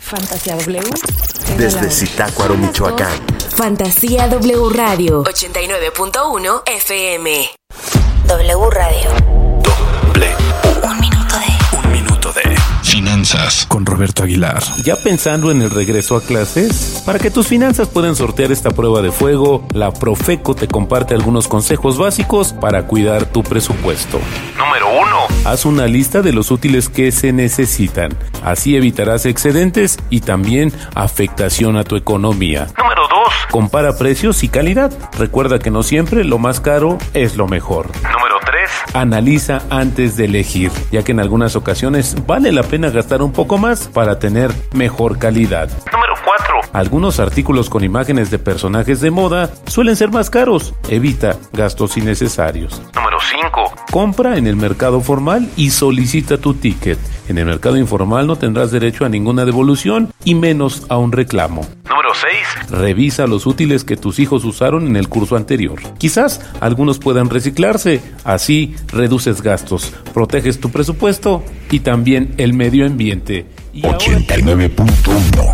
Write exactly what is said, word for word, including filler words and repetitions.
Fantasía W. Desde Zitácuaro, Michoacán. Fantasía W Radio ochenta y nueve punto uno F M. W Radio. Doble. Un minuto de. Un minuto de finanzas con Roberto Aguilar. ¿Ya pensando en el regreso a clases? Para que tus finanzas puedan sortear esta prueba de fuego, la Profeco te comparte algunos consejos básicos para cuidar tu presupuesto. Número uno. Haz una lista de los útiles que se necesitan. Así evitarás excedentes y también afectación a tu economía. Número dos. Compara precios y calidad. Recuerda que no siempre lo más caro es lo mejor. Número tres. Analiza antes de elegir, ya que en algunas ocasiones vale la pena gastar un poco más para tener mejor calidad. Número cuatro. Algunos artículos con imágenes de personajes de moda suelen ser más caros. Evita gastos innecesarios. Número cinco. Compra en el mercado formal y solicita tu ticket. En el mercado informal no tendrás derecho a ninguna devolución y menos a un reclamo. Número seis. Revisa los útiles que tus hijos usaron en el curso anterior. Quizás algunos puedan reciclarse. Así reduces gastos, proteges tu presupuesto y también el medio ambiente. Y ochenta y nueve punto uno